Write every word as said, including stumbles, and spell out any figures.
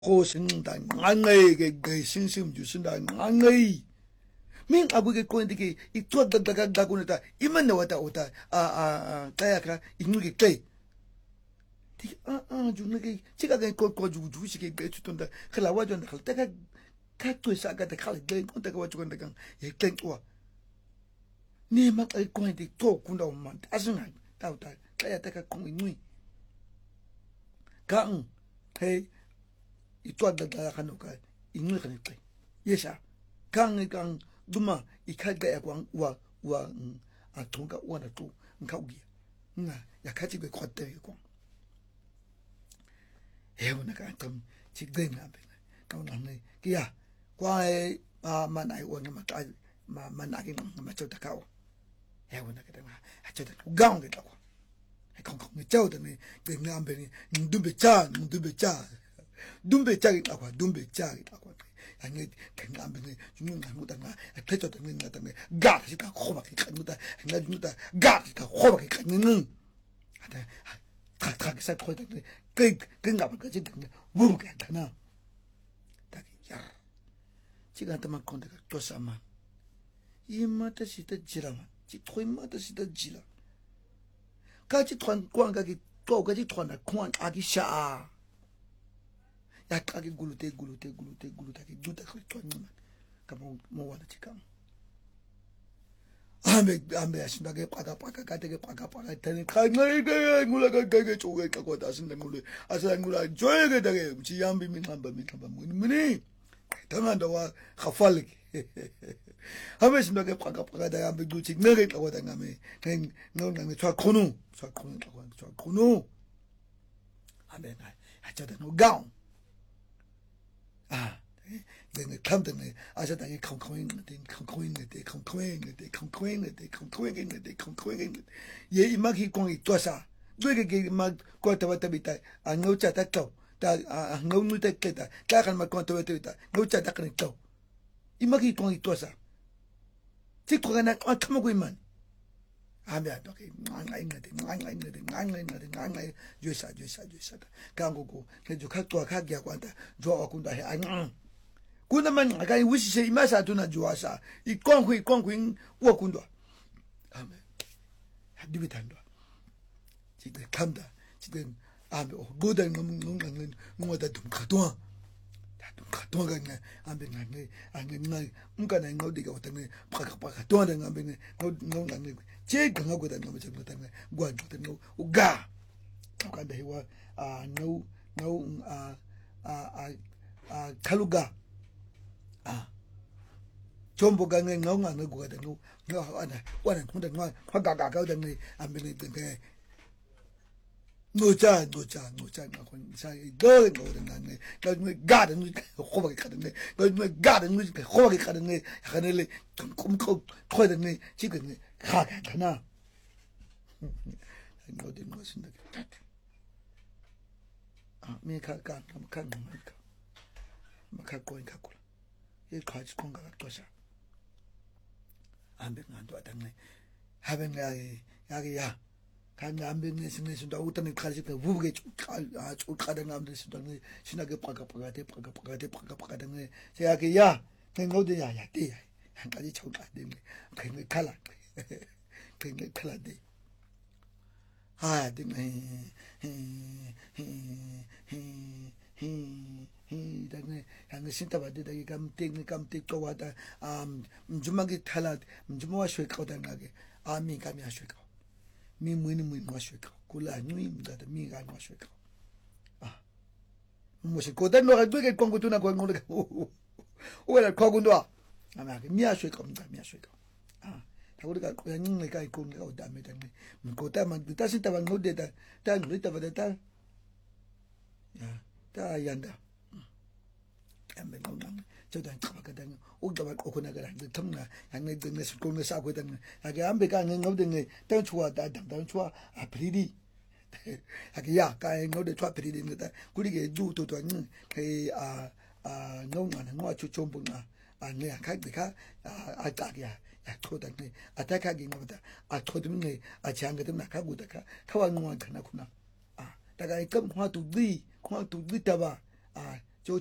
고생다 낭에게 그 신심 주신다 낭에 민 아부게 코인데게 이 투어다다가 다고는다 이만 나왔다 오다 아아아 까야가 이누게 깨 아아 주는게 제가 그 거거 주고 주시게 배추던다 클라와전 할 때가 갖고 사가다 칼 돼. 온다가 와주고 내가 예 땡와 네막 알 코인데 또 군다 엄마 따스나 따우다 까야 때가 공이 누이 강 헤이 이 투어다다가 하노가 이누게 가니까 예샤 강이 강 duma ikaga ya kwa wa wa atunga wana tu nkaugia nga yakati be khote ko ewo na ka tam chigdenga be ka na ne kia kwa e manai wona ma ka ma manaki ma chota ka ewo na ka ta ha chota gaung de ta ko e kong kong chao de ne de ngambe ni ndumbe cha ndumbe cha dumbe cha ki ta ko dumbe cha ki ta ko 아니 갱감비네 죽는다 못한가 태저도 있는다 때문에 가시다 호박이 간다 나 죽는다 가시다 호박이 간는 하다 탁탁 살 거다 그 갱감 거지 뭐게 하나 딱야 지가 한테만 건데가 또 싸마 이마다 시다 지라마 지 토이마다 시다 지라 같이 团 광가기 또 같이 团관 아기 샤 약하게 굴루테 굴루테 굴루테 굴루타게 두다 그랬더니만 가뭐 뭐 와다 지금 아메 아메 아신다게 빠가 빠가 가되게 빠가 빠가 되는 강을게 굴라가 가게 쪼게 가고 다신다 굴레 아산 굴라 쪼게 되게 지양비민 한번 미한번 뭐니 당한다와 가팔리 아메 신다게 빠가 빠가 다 아메 두치 너게 가고 당하메 행 너는 저 코누 저 코누 저 코누 아메 나 아저다 노 가운 아, 내가 감당해. 아저당에 콩콩인데, 콩콩인데, 콩콩인데, 콩콩인데, 콩콩인데, 콩콩인데. 얘 이마기 공이 또사. 뇌게 막 거다 왔다 비다. 안 놓자 닥쳐. 다 안 놓는 때 때다. 다간 막 거다 왔다 비다. 놓자 닥는 또. 이마기 공이 또사. 지코가 나 어떻게 이만. 아메야 도게 앙앙인데, 앙앙인데, 앙앙인데, 앙앙 주사 주사 주사다. 강고고 그저 각도와 각이하고 한다. 좋아 군다 해. 앙. 군다만 아가이 위시세 이마사 두나 좋아사. 이 꽝휘 꽝휘 워 군다. 아메. 하디비 탄다. 지금 감다. 지금 아메 고단 너무 너무 뭐다 좀 가도아. 좀 가도아 가네. 아메 나네. 아메 나 뭔가 나 어디가 어떤 파가 파가 도아는 아메 너무 나네. 제 강하고 다니는 거죠. 그다음에 뭐한테 너 우가 그런데 해와 아노 노 아아아 칼루가 아 좀보가는 너가 너가 되고 너 하나 원은 근데 너 화가가가 되는 안 되는 데 노자 노자 노자 나고 사이 너 거는 나네 너 가든 호박이 가든네 너 가든 호박이 가든네 하늘에 꼼꼼 토하든네 지금 가가 가나 어디 무슨 데 아, 미카가 간 뭐까 막고 인가고 이 가지 건가 또사 안 되는 안도 왔다네 하변 야기 야기야 간 안변에 신내신다 우탄에 가지 그 부부게 아 쫄가는 남들 신다네 신하게 빠가 빠가 대 빠가 빠가 대 빠가 빠가 되네 제야기야 그 어디야 야 띠야 한 가지 쫄가 되네 그 칼라 그 칼라데 아 되네 헤헤헤헤헤 다네 양 신다 받대 되게 감땡 감땡 또 와다 아 주막이 탈라 주모와 쉐 거다나게 아미 감이 하셔가 미 뭐는 뭐 마셔가 콜라 누임다 미가 마셔가 아 무슨 거다노 가지고 공부도나 공부를 오늘 거군도 아마 미아셔가 겁니다 미아셔가 아 우리가 그냥 내가 있고 내가 어디에 되네 그것만 다시 따방 못되다 다 우리다 받았다 야다 yan다 엠베 나오나 저도 가거든 오다가 오고나가 탐나 양내 등내 스콜에 싸고든 하게 안베가 ngau든 땅 좋아다 땅 좋아 아 프리디 하게 야 가에 ngau데 좋아 프리디니다 우리게 주도도 그아아 ngau나 ng와 추촌분아 아네 가가 아 아까야 야 토다네 아타카기 ngau다 아 토드네 아 장거든 나가고다가 카와 ng와 가나구나 아 다가 이끔 화도 디 화도 디다바 아